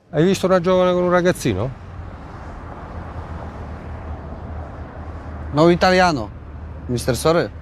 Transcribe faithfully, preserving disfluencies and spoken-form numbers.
Hai visto una giovane con un ragazzino? No italiano, mister Sore.